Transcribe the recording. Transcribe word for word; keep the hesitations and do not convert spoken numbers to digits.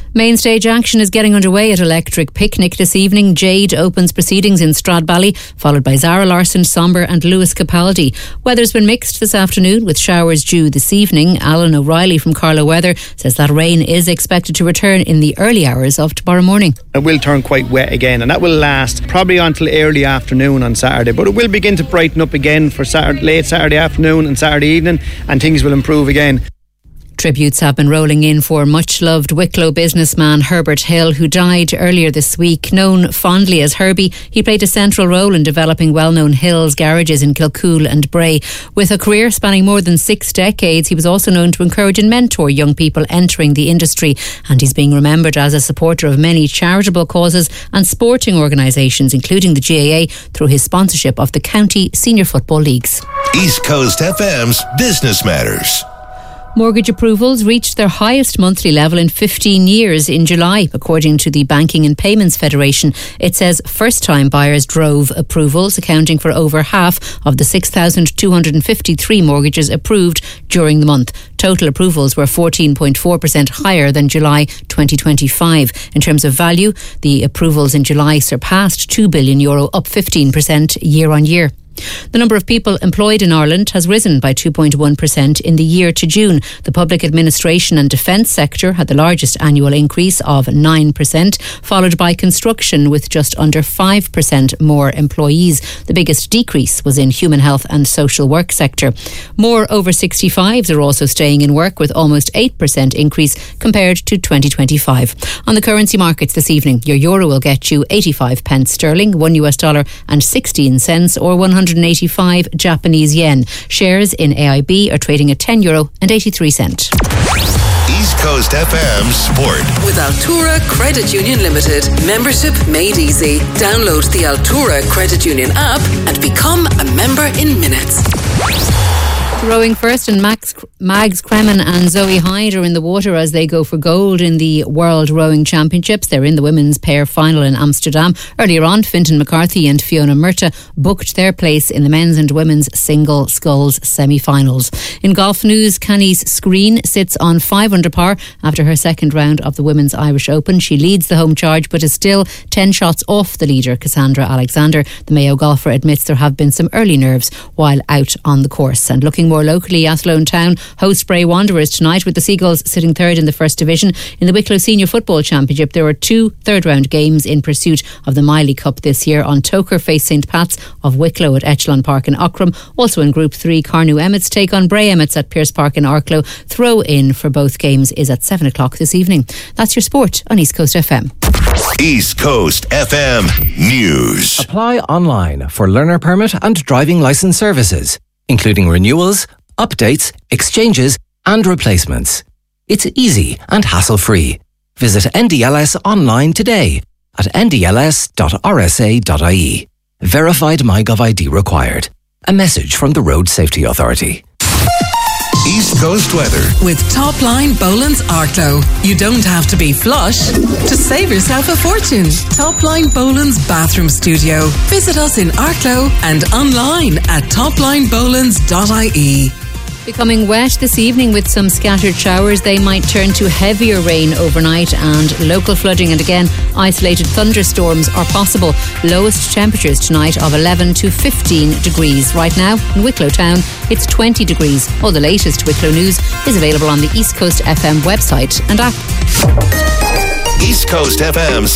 Main stage action is getting underway at Electric Picnic this evening. Jade opens proceedings in Stradbally, followed by Zara Larsson, Somber and Lewis Capaldi. Weather's been mixed this afternoon with showers due this evening. Alan O'Reilly from Carlow Weather says that rain is expected to return in the early hours of tomorrow morning. It will turn quite wet again, and that will last probably until early afternoon on Saturday, but it will begin to brighten up again for Saturday, late Saturday afternoon and Saturday evening, and things will improve again. Tributes have been rolling in for much-loved Wicklow businessman Herbert Hill, who died earlier this week. Known fondly as Herbie, he played a central role in developing well-known Hills garages in Kilcool and Bray. With a career spanning more than six decades, he was also known to encourage and mentor young people entering the industry, and he's being remembered as a supporter of many charitable causes and sporting organisations, including the G A A, through his sponsorship of the County Senior Football Leagues. East Coast F M's Business Matters. Mortgage approvals reached their highest monthly level in fifteen years in July, according to the Banking and Payments Federation. It says first-time buyers drove approvals, accounting for over half of the six thousand two hundred fifty-three mortgages approved during the month. Total approvals were fourteen point four percent higher than July twenty twenty-five. In terms of value, the approvals in July surpassed two billion euro, up fifteen percent year on year. The number of people employed in Ireland has risen by two point one percent in the year to June. The public administration and defence sector had the largest annual increase of nine percent, followed by construction with just under five percent more employees. The biggest decrease was in human health and social work sector. More over sixty-fives are also staying in work, with almost eight percent increase compared to twenty twenty-five. On the currency markets this evening, your euro will get you eighty-five pence sterling, one U S dollar and sixteen cents, or one hundred eighty-five Japanese yen. Shares in A I B are trading at ten euro and eighty-three cent. East Coast F M Sport. With Altura Credit Union Limited. Membership made easy. Download the Altura Credit Union app and become a member in minutes. Rowing first, and Max, Mags Kremen and Zoe Hyde are in the water as they go for gold in the World Rowing Championships. They're in the women's pair final in Amsterdam. Earlier on, Fintan McCarthy and Fiona Murta booked their place in the men's and women's single sculls semi-finals. In golf news, Canny's Screen sits on five under par after her second round of the Women's Irish Open. She leads the home charge but is still ten shots off the leader, Cassandra Alexander. The Mayo golfer admits there have been some early nerves while out on the course. And looking more locally, Athlone Town host Bray Wanderers tonight, with the Seagulls sitting third in the First Division. In the Wicklow Senior Football Championship, there are two third round games in pursuit of the Miley Cup this year. On Toker face Saint Pat's of Wicklow at Echelon Park in Ockram. Also in Group three, Carnew Emmets take on Bray Emmets at Pierce Park in Arklow. Throw in for both games is at seven o'clock this evening. That's your sport on East Coast F M. East Coast F M News. Apply online for learner permit and driving licence services, including renewals, updates, exchanges and replacements. It's easy and hassle-free. Visit N D L S online today at n d l s dot r s a dot i e. Verified MyGov I D required. A message from the Road Safety Authority. East Coast weather. With Topline Boland's Arklow. You don't have to be flush to save yourself a fortune. Topline Boland's Bathroom Studio. Visit us in Arklow and online at topline bolands dot i e. Becoming wet this evening with some scattered showers. They might turn to heavier rain overnight and local flooding, and again isolated thunderstorms are possible. Lowest temperatures tonight of eleven to fifteen degrees. Right now in Wicklow Town it's twenty degrees. All the latest Wicklow news is available on the East Coast F M website and app. East Coast F M's